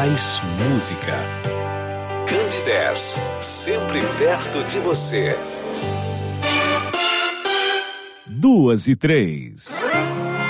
mais música. Candidez, sempre perto de você. 2:03.